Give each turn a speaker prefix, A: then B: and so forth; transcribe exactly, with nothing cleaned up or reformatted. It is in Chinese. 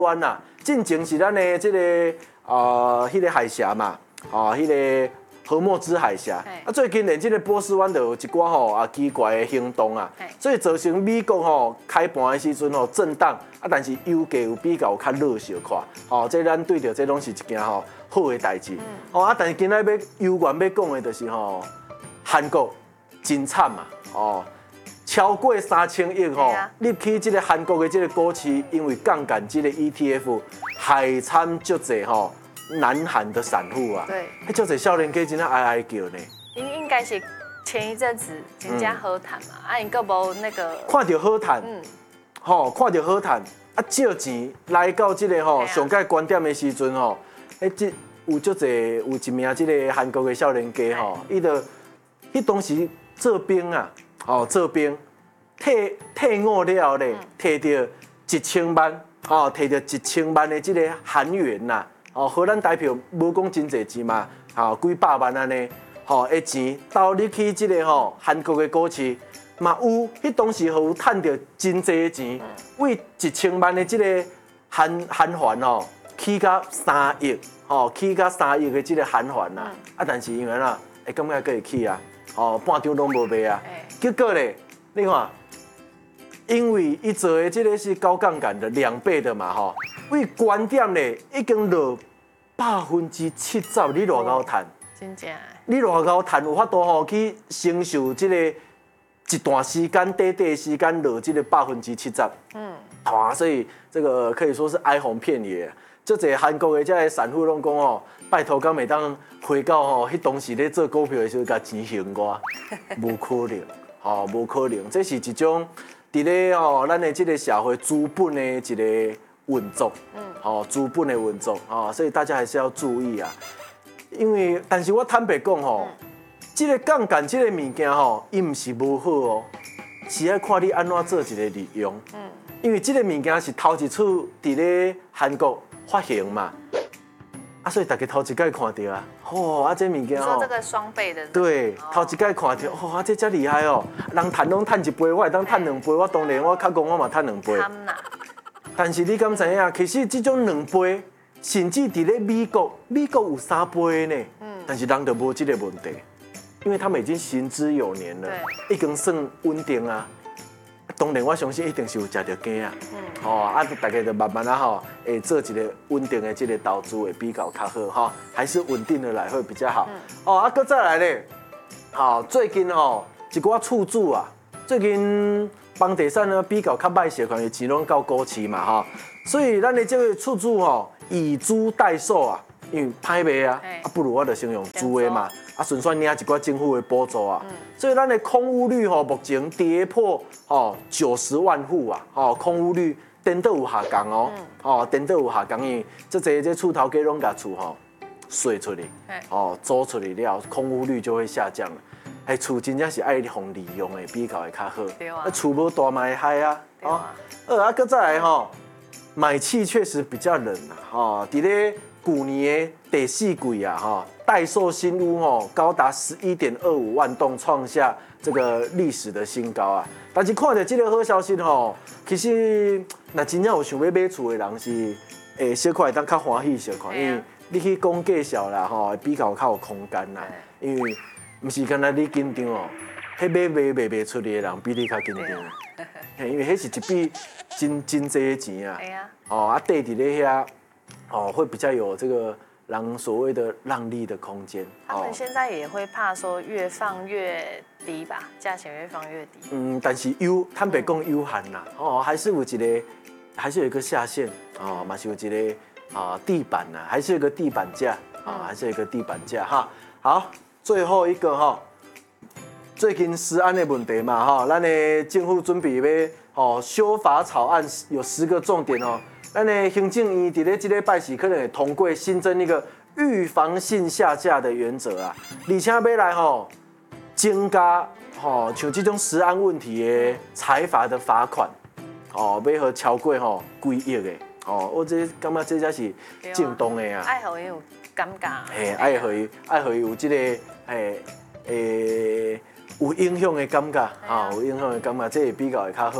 A: 湾呐，进前是咱的这个啊，迄、呃那个海峡嘛，啊，迄、那个荷莫兹海峡。啊，最近连这个波斯湾就有一寡吼啊奇怪的行动啊，所以造成美国吼开盘的时阵吼震荡啊，但是油价有比较较弱小块。哦，这咱对着这拢是一件吼好的代志。哦啊，但是今仔要油源要讲的就是吼韩国真惨嘛，哦。超过三千亿吼，入去这个韩国的这个股市，因为杠杆这个 E T F 害惨足侪吼南韩的散户啊，
B: 对，
A: 迄足侪少年家真正哀哀叫呢。
B: 应应该是前一阵子人家好谈嘛，啊，因个无那个
A: 看到好谈，嗯，吼，看到好谈，啊，借钱来到这个吼上盖观点的时阵吼，诶，这有足侪有一名这个韩国的少年家吼，伊就迄当时做兵啊。哦，做兵退退伍了咧，摕到一千万，哦，摕到一千万的这个韩元呐，哦，荷兰台票无讲真侪钱嘛，哦，几百万安尼，哦，的钱投入去这个吼韩国的股市，嘛有，迄当时有赚到真侪钱，为一千万的这个韩韩元哦，起到三亿，哦，起到三亿的这个韩元呐，啊，但是因为啦，会感觉可会起啊。哦，半张拢无卖啊！结果咧，你看，因为伊做的这个是高杠杆的两倍的嘛，吼，为观点咧已经落百分之七十，你偌高赚？
B: 真正。
A: 你偌高赚有法度吼去承受这个一段时间、短短时间落这个百分之七十。嗯。哇，所以这个可以说是哀鸿遍野。即个韩国的这个散户拢讲哦，拜托，敢会当回到吼，迄当时咧做股票的时候，甲钱还我，无可能，吼，无可能。这是一种伫咧吼，咱的这个社会资本的一个运作，嗯，吼，资本的运作，吼，所以大家还是要注意啊。因为，但是我坦白讲吼，这个杠杆这个物件吼，伊唔是无好哦，是要看你安怎做一个利用。嗯，因为这个物件是头一次伫咧韩国。发行嘛，啊，所以大家头一届看到啊，哦，啊，这物件
B: 哦，你说这个双倍的，
A: 对，头一届看到，哦，啊，这遮厉害哦，人赚拢赚一倍，我会当赚两倍，我当然我较讲我嘛赚两倍。但是你敢知影？其实这种两倍，甚至伫咧美国，美国有三倍呢，嗯，但是人就无这个问题，因为他们已经行之有年了，已经算稳定啊。当然，我相信一定是有食到羹啊，嗯，吼啊，大家就慢慢啊吼，会做一个稳定的这个投资会比较较好哈，还是稳定的来会比较好。嗯、哦，啊，搁再来咧，好，最近吼一寡厝主啊，最近房地产呢比较较歹势，款的钱拢到股市嘛哈，所以咱的这个厝主吼以租代售啊，因为歹卖啊，啊不如我就先用租的嘛。啊，顺便领一寡政府的补助啊，嗯、所以咱的空屋率吼，目前跌破吼九十万户啊，吼空屋率颠倒有下降哦，吼颠倒有下降，因为这这这厝头家拢甲厝吼税出去，哦租出去了，空屋率就会下降了。哎，厝真正是爱互利用的，比较会较好。对啊。厝无大嘛会害啊，哦。二啊，搁再来吼，买气确实比较冷啊，吼，伫咧去年的第四季啊，哈。代售新屋吼高达十一点二五万栋，创下这个历史的新高啊！但是看到这个好消息吼，其实那真正有想要买厝的人是，诶，小可会当较欢喜小可，因为你去讲介绍啦吼，比较较有空间啦。因为唔是干那你紧张哦，迄买卖卖卖出去的人比你较紧张，因为迄是一笔真真济的钱啊！哦，啊，地伫咧遐，哦，会比较有这个。让所谓的让利的空间，
B: 他们现在也会怕说越放越低吧，价钱越放越低。
A: 嗯，但是有坦白讲有限啦，哦，还是有一个，还是有一个下限哦，嘛是有一个啊地板呐，还是有一个地板价啊，还是有一个地板价哈。好，最后一个哈，最近食安的问题嘛哈，咱的政府准备要哦修法草案有十个重点哦。咱的行政院伫咧这个拜时可能会通过新增一个预防性下架的原则啊，而且要来吼增加吼像这种食安问题的财罚的罚款，哦，要和超过吼几亿的，哦，我这感觉这才是正当的啊。
B: 爱互伊有感觉。
A: 嘿，爱互伊爱互伊有这个诶诶有影响的感觉，啊，有影响的感觉，这会比较会较好。